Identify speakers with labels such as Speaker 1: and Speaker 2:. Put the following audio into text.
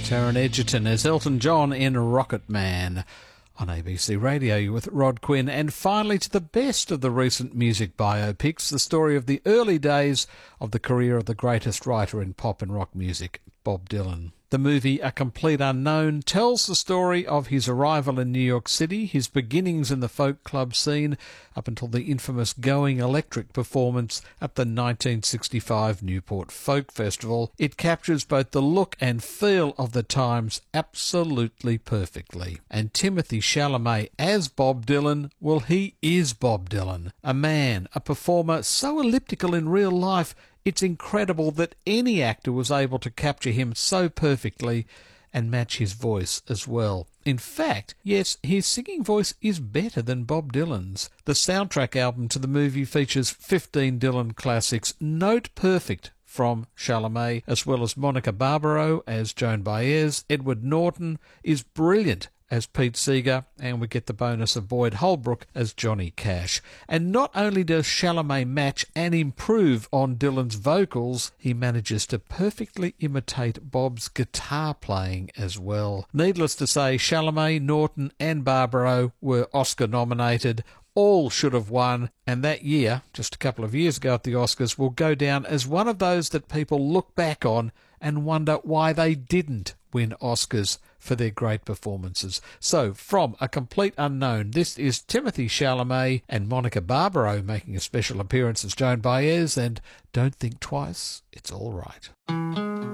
Speaker 1: Taron Egerton as Elton John in Rocket Man. On ABC Radio, you're with Rod Quinn. And finally, to the best of the recent music biopics, the story of the early days of the career of the greatest writer in pop and rock music, Bob Dylan. The movie A Complete Unknown tells the story of his arrival in New York City, his beginnings in the folk club scene, up until the infamous Going Electric performance at the 1965 Newport Folk Festival. It captures both the look and feel of the times absolutely perfectly. And Timothée Chalamet as Bob Dylan, well, he is Bob Dylan. A man, a performer so elliptical in real life, it's incredible that any actor was able to capture him so perfectly and match his voice as well. In fact, yes, his singing voice is better than Bob Dylan's. The soundtrack album to the movie features 15 Dylan classics, note perfect from Chalamet, as well as Monica Barbaro as Joan Baez. Edward Norton is brilliant as Pete Seeger, and we get the bonus of Boyd Holbrook as Johnny Cash. And not only does Chalamet match and improve on Dylan's vocals, he manages to perfectly imitate Bob's guitar playing as well. Needless to say, Chalamet, Norton and Barbaro were Oscar nominated. All should have won, and that year, just a couple of years ago at the Oscars, will go down as one of those that people look back on and wonder why they didn't win Oscars for their great performances. So, from A Complete Unknown, this is Timothée Chalamet and Monica Barbaro making a special appearance as Joan Baez, and Don't Think Twice, It's All Right.